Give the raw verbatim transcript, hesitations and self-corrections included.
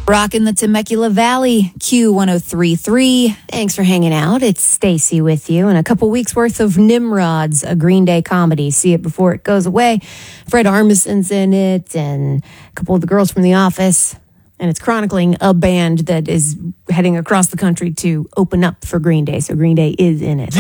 Rockin' the Temecula Valley, Q one oh three point three. Thanks for hanging out. It's Stacy with you. And a couple weeks worth of Nimrods, a Green Day comedy. See it before it goes away. Fred Armisen's in it and a couple of the girls from The Office. And it's chronicling a band that is heading across the country to open up for Green Day. So Green Day is in it.